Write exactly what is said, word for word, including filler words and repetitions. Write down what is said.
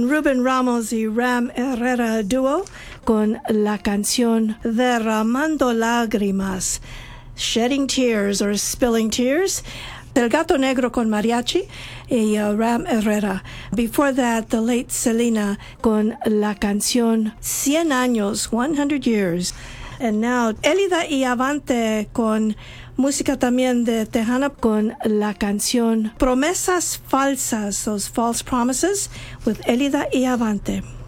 Rubén Ramos y Ram Herrera Duo con la canción Derramando Lágrimas, Shedding Tears or Spilling Tears. El Gato Negro con Mariachi y uh, Ram Herrera. Before that, the late Selena con la canción Cien Años, one hundred years. And now, Elida y Avante con música también de Tejana con la canción Promesas Falsas, those false promises, with Elida y Avante.